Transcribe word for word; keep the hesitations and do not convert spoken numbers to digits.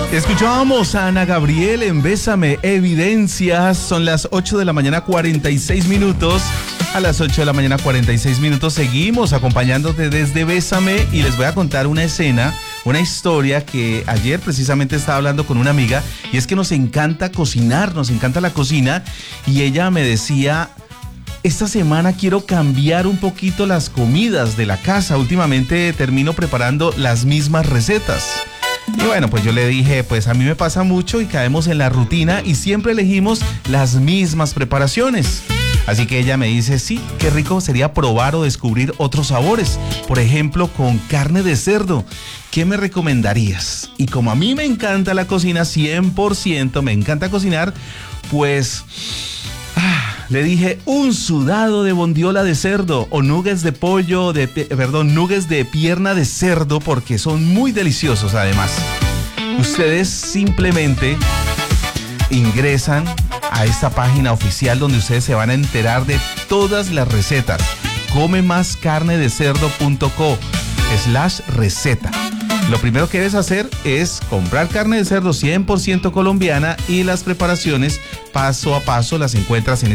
Escuchábamos a Ana Gabriel en Bésame, Evidencias. Son las ocho de la mañana, cuarenta y seis minutos. A las ocho de la mañana, cuarenta y seis minutos, seguimos acompañándote desde Bésame y les voy a contar una escena, una historia que ayer precisamente estaba hablando con una amiga, y es que nos encanta cocinar, nos encanta la cocina, y ella me decía: esta semana quiero cambiar un poquito las comidas de la casa, últimamente termino preparando las mismas recetas. Y bueno, pues yo le dije, pues a mí me pasa mucho y caemos en la rutina y siempre elegimos las mismas preparaciones. Así que ella me dice, sí, qué rico sería probar o descubrir otros sabores. Por ejemplo, con carne de cerdo. ¿Qué me recomendarías? Y como a mí me encanta la cocina, cien por ciento me encanta cocinar, pues ah, le dije un sudado de bondiola de cerdo o nuggets de pollo, de, perdón, nuggets de pierna de cerdo, porque son muy deliciosos además. Ustedes simplemente ingresan a esta página oficial donde ustedes se van a enterar de todas las recetas. come más carne de cerdo punto co slash receta. Lo primero que debes hacer es comprar carne de cerdo cien por ciento colombiana y las preparaciones paso a paso las encuentras en